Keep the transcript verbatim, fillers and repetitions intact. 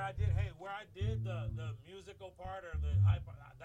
I did, hey, where I did the the musical part or the high part,